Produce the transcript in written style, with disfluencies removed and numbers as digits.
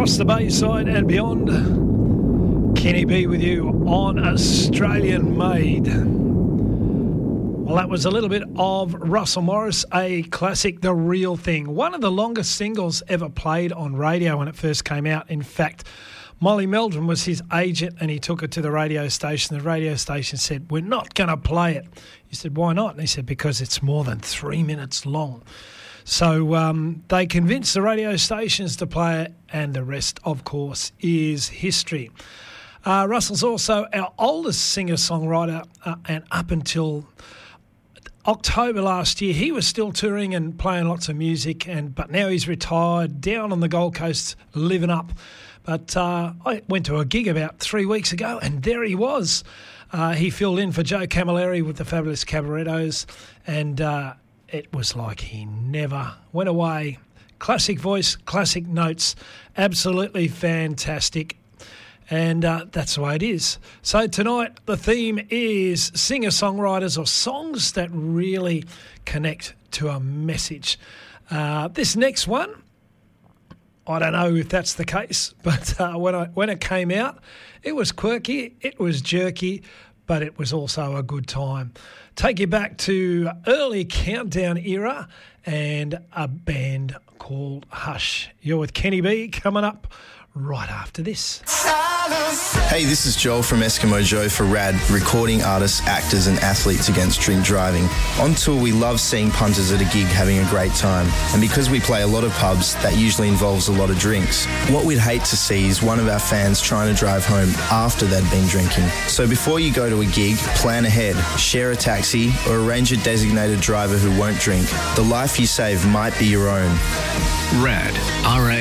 across the Bayside and beyond. Kenny B with you on Australian Made. Well, that was a little bit of Russell Morris, a classic, The Real Thing. One of the longest singles ever played on radio when it first came out. In fact, Molly Meldrum was his agent and he took it to the radio station. The radio station said, "We're not going to play it." He said, "Why not?" And he said, "Because it's more than 3 minutes long." So they convinced the radio stations to play it, and the rest, of course, is history. Russell's also our oldest singer-songwriter, and up until October last year, he was still touring and playing lots of music, but now he's retired, down on the Gold Coast, living up. But I went to a gig about 3 weeks ago, and there he was. He filled in for Joe Camilleri with the Fabulous Cabarettos, and it was like he never went away. Classic voice, classic notes, absolutely fantastic. And that's the way it is. So tonight, the theme is singer-songwriters or songs that really connect to a message. This next one, I don't know if that's the case, but when it came out, it was quirky, it was jerky, but it was also a good time. Take you back to early Countdown era and a band called Hush. You're with Kenny B coming up right after this. Hey, this is Joel from Eskimo Joe for RAD, recording artists, actors and athletes against drink driving. On tour, we love seeing punters at a gig having a great time. And because we play a lot of pubs, that usually involves a lot of drinks. What we'd hate to see is one of our fans trying to drive home after they'd been drinking. So before you go to a gig, plan ahead, share a taxi or arrange a designated driver who won't drink. The life you save might be your own. RAD, R-A